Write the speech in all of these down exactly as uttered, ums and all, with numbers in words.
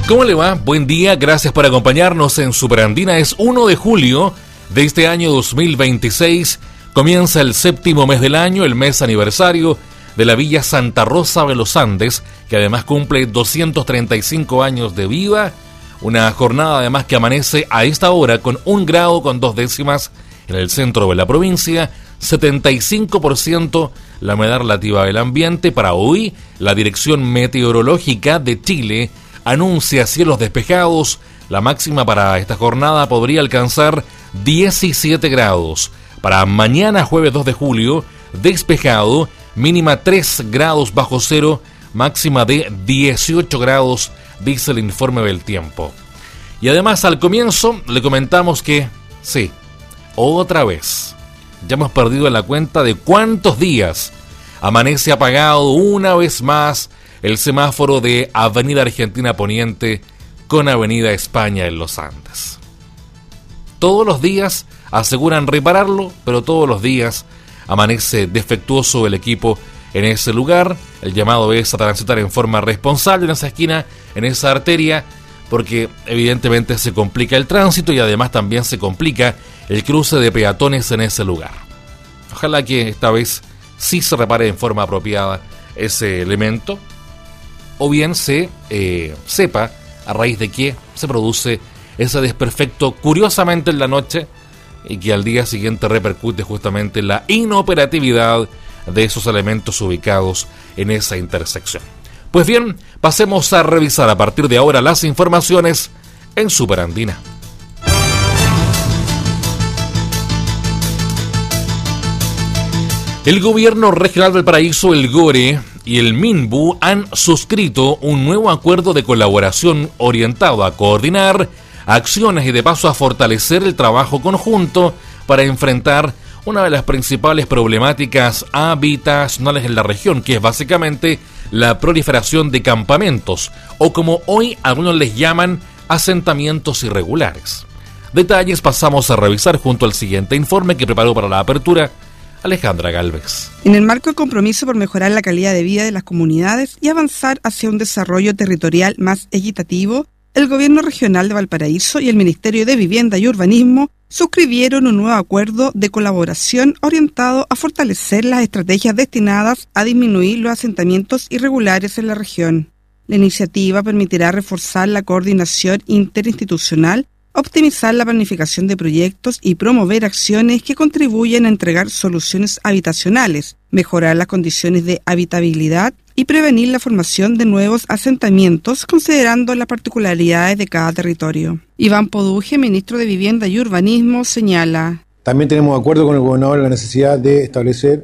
¿Cómo le va? Buen día, gracias por acompañarnos en Superandina. Es uno de julio de este año dos mil veintiséis. Comienza el séptimo mes del año, el mes aniversario de la Villa Santa Rosa de los Andes, que además cumple doscientos treinta y cinco años de vida. Una jornada además que amanece a esta hora con un grado con dos décimas en el centro de la provincia, setenta y cinco por ciento la humedad relativa del ambiente. Para hoy, la Dirección Meteorológica de Chile anuncia cielos despejados. La máxima para esta jornada podría alcanzar diecisiete grados. Para mañana, jueves dos de julio, despejado, mínima tres grados bajo cero, máxima de dieciocho grados, dice el informe del tiempo. Y además, al comienzo, le comentamos que, sí, otra vez, ya hemos perdido la cuenta de cuántos días amanece apagado una vez más el semáforo de Avenida Argentina Poniente con Avenida España en los Andes. Todos los días aseguran repararlo, pero todos los días amanece defectuoso el equipo en ese lugar. El llamado es a transitar en forma responsable en esa esquina, en esa arteria, porque evidentemente se complica el tránsito y además también se complica el cruce de peatones en ese lugar. Ojalá que esta vez sí se repare en forma apropiada ese elemento, o bien se eh, sepa a raíz de qué se produce ese desperfecto curiosamente en la noche y que al día siguiente repercute justamente en la inoperatividad de esos elementos ubicados en esa intersección. Pues bien, pasemos a revisar a partir de ahora las informaciones en Superandina. El gobierno regional del Valparaíso, el GORE y el MINBU han suscrito un nuevo acuerdo de colaboración orientado a coordinar acciones y de paso a fortalecer el trabajo conjunto para enfrentar una de las principales problemáticas habitacionales en la región, que es básicamente la proliferación de campamentos, o como hoy algunos les llaman, asentamientos irregulares. Detalles pasamos a revisar junto al siguiente informe que preparó para la apertura Alejandra Galvez. En el marco del compromiso por mejorar la calidad de vida de las comunidades y avanzar hacia un desarrollo territorial más equitativo, el Gobierno Regional de Valparaíso y el Ministerio de Vivienda y Urbanismo suscribieron un nuevo acuerdo de colaboración orientado a fortalecer las estrategias destinadas a disminuir los asentamientos irregulares en la región. La iniciativa permitirá reforzar la coordinación interinstitucional, optimizar la planificación de proyectos y promover acciones que contribuyen a entregar soluciones habitacionales, mejorar las condiciones de habitabilidad y prevenir la formación de nuevos asentamientos considerando las particularidades de cada territorio. Iván Poduje, ministro de Vivienda y Urbanismo, señala: También tenemos acuerdo con el gobernador en la necesidad de establecer,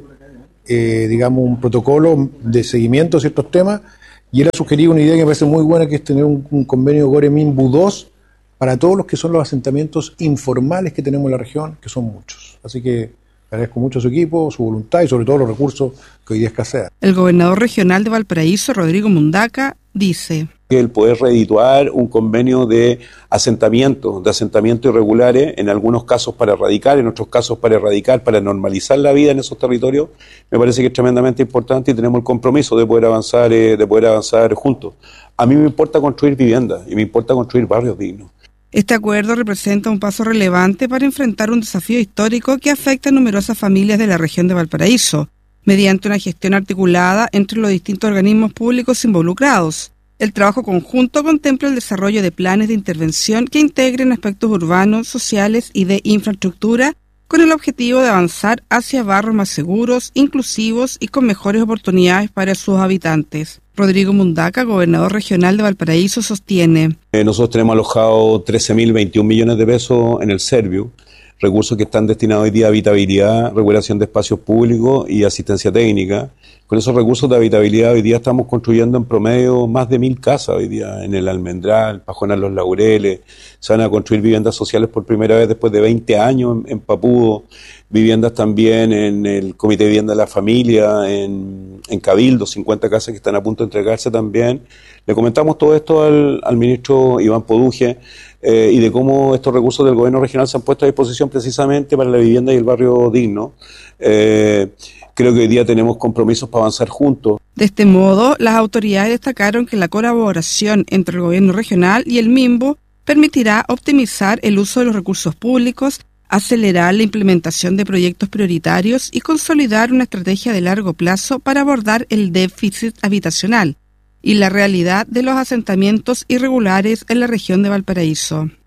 eh, digamos, un protocolo de seguimiento de ciertos temas, y él ha sugerido una idea que me parece muy buena, que es tener un, un convenio GORE-MINBU dos para todos los que son los asentamientos informales que tenemos en la región, que son muchos. Así que agradezco mucho a su equipo, su voluntad y sobre todo los recursos que hoy día escasean. El gobernador regional de Valparaíso, Rodrigo Mundaca, dice: el poder redituar un convenio de asentamientos, de asentamientos irregulares, en algunos casos para erradicar, en otros casos para erradicar, para normalizar la vida en esos territorios, me parece que es tremendamente importante y tenemos el compromiso de poder avanzar, eh, de poder avanzar juntos. A mí me importa construir viviendas y me importa construir barrios dignos. Este acuerdo representa un paso relevante para enfrentar un desafío histórico que afecta a numerosas familias de la región de Valparaíso, mediante una gestión articulada entre los distintos organismos públicos involucrados. El trabajo conjunto contempla el desarrollo de planes de intervención que integren aspectos urbanos, sociales y de infraestructura, con el objetivo de avanzar hacia barrios más seguros, inclusivos y con mejores oportunidades para sus habitantes. Rodrigo Mundaca, gobernador regional de Valparaíso, sostiene: eh, Nosotros tenemos alojado trece mil veintiún millones de pesos en el Serviu, recursos que están destinados hoy día a habitabilidad, regulación de espacios públicos y asistencia técnica. Con esos recursos de habitabilidad hoy día estamos construyendo en promedio más de mil casas hoy día en el Almendral, Pajuana Los Laureles. Se van a construir viviendas sociales por primera vez después de veinte años en, en Papudo, viviendas también en el Comité de Vivienda de la Familia, en, en Cabildo, cincuenta casas que están a punto de entregarse también. Le comentamos todo esto al, al ministro Iván Poduje, eh, y de cómo estos recursos del gobierno regional se han puesto a disposición precisamente para la vivienda y el barrio digno. Eh, creo que hoy día tenemos compromisos para avanzar juntos. De este modo, las autoridades destacaron que la colaboración entre el gobierno regional y el MIMBU permitirá optimizar el uso de los recursos públicos, acelerar la implementación de proyectos prioritarios y consolidar una estrategia de largo plazo para abordar el déficit habitacional y la realidad de los asentamientos irregulares en la región de Valparaíso.